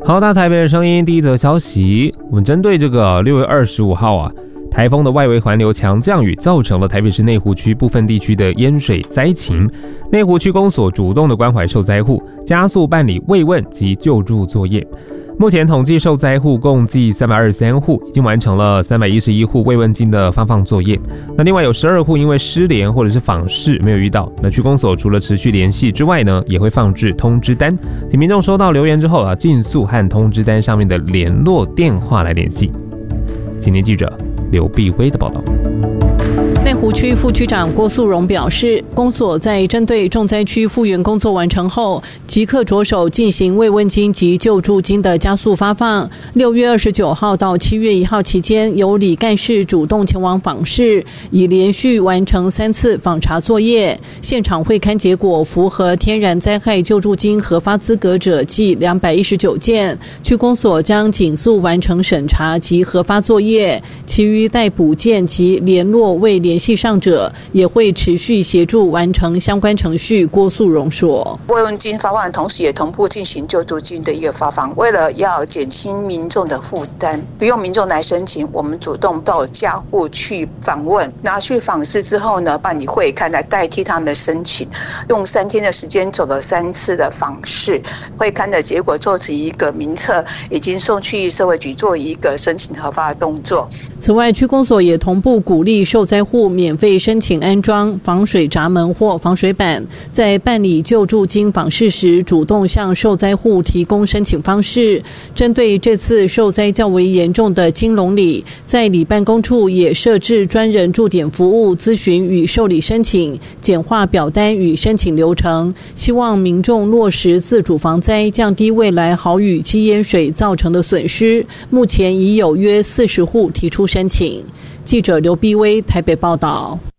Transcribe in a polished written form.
好，大台北的声音，第一则消息，我们针对这个6月25号台风的外围环流强降雨，造成了台北市内湖区部分地区的淹水灾情。内湖区公所主动的关怀受灾户，加速办理慰问及救助作业。目前统计受灾户共计323户，已经完成了311户慰问金的发放作业。那另外有12户因为失联或者是访视没有遇到，那区公所除了持续联系之外呢，也会放置通知单，请民众收到留言之后尽速和通知单上面的联络电话来联系。今天记者刘碧薇的报道。 内湖区副区长郭素荣表示，公所在针对重灾区复原工作完成后，即刻着手进行慰问金及救助金的加速发放。6月29号到7月1号期间，由李干事主动前往访视，已连续完成3次访查作业。现场会勘结果符合天然灾害救助金核发资格者计219件，区公所将紧速完成审查及核发作业，其余待补件及联络未联系上者，也会持续协助完成相关程序。郭素荣说， 慰问金发放的同时，也同步进行救助金的一个发放，为了要减轻民众的负担，不用民众来申请，我们主动到家户去访问，拿去访视之后呢，办理会勘来代替他们的申请，用3天的时间走了3次的访视，会勘的结果做成一个名册，已经送去社会局做一个申请核发的动作。 此外，区公所也同步鼓励受灾户免费申请安装防水闸门或防水板，在办理救助金访视时，主动向受灾户提供申请方式。针对这次受灾较为严重的金龙里，在里办公处也设置专人驻点服务，咨询与受理申请，简化表单与申请流程，希望民众落实自主防灾，降低未来豪雨积淹水造成的损失。目前已有约40户提出申请。记者刘碧薇台北报道。